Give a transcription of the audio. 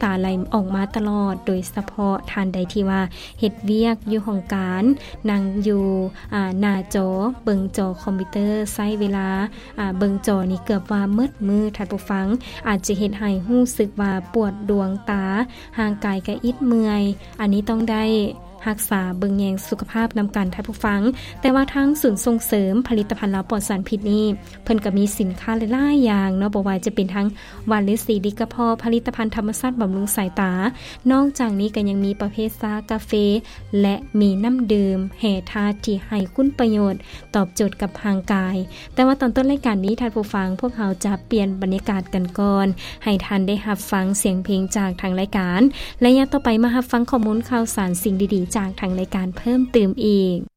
ตาไหลออกมาตลอดโดยเฉพาะท่านใดที่ว่าเฮ็ดเวียกอยู่ห้องการนั่งอยู่หน้าจอเบิ่งจอคอมพิวเตอร์ใช้เวลาเบิ่งจอนี่เกือบว่ามืดมือท่านผู้ฟังอาจจะเฮ็ดให้รู้สึกว่าปวดดวงตาห่างกายก็อิดเมื่อยอันนี้ต้องได้รักษาเบิ่งแยงสุขภาพนำกันท่านผู้ฟังแต่ว่าทั้งศูนย์ส่งเสริมผลิตภัณฑ์ลาปลอดสารพิษนี้เพิ่นก็มีสินค้าหลายๆอย่างเนาะบ่ว่าจะเป็นทั้งวาลิสีดิกระเพาะผลิตภัณฑ์ธรรมชาติบำรุงสายตานอกจากนี้ก็ยังมีประเภทชากาแฟและมีน้ำดื่มแห่ธาตุที่ให้คุณประโยชน์ตอบโจทย์กับร่างกายแต่ว่าตอนต้นรายการนี้ท่านผู้ฟังพวกเราจะเปลี่ยนบรรยากาศกันก่อนให้ท่านได้รับฟังเสียงเพลงจากทางรายการและต่อไปมารับฟังข้อมูลข่าวสารสิ่งดีๆจากทางรายการเพิ่มเติมอีก